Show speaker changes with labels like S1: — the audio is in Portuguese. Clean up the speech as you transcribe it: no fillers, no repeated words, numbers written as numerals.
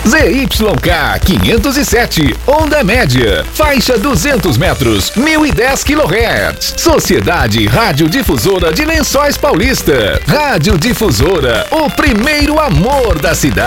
S1: ZYK 507, onda média, faixa 200 metros, 1010 kHz. Sociedade Radiodifusora de Lençóis Paulista. Rádio Difusora, o primeiro amor da cidade.